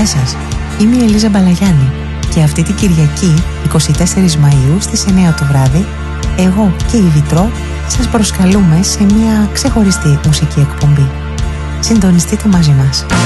Γεια σας, είμαι η Ελίζα Μπαλαγιάννη και αυτή την Κυριακή 24 Μαΐου στις 9 το βράδυ εγώ και η Βιτρό σας προσκαλούμε σε μια ξεχωριστή μουσική εκπομπή. Συντονιστείτε μαζί μας.